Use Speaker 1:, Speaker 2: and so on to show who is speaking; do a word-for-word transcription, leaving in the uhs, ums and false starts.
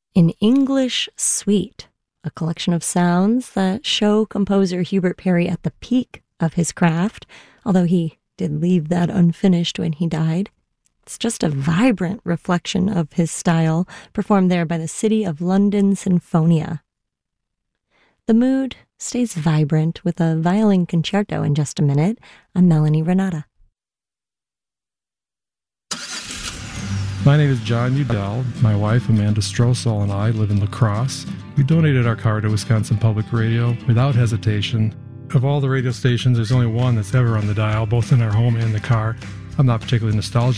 Speaker 1: An English Suite, a collection of sounds that show composer Hubert Parry at the peak of his craft, although he did leave that unfinished when he died. It's just a vibrant reflection of his style, performed there by the City of London Sinfonia. The mood stays vibrant with a violin concerto in just a minute. I'm Melanie Renata.
Speaker 2: My name is John Udell. My wife, Amanda Strosel, and I live in La Crosse. We donated our car to Wisconsin Public Radio without hesitation. Of all the radio stations, there's only one that's ever on the dial, both in our home and the car. I'm not particularly nostalgic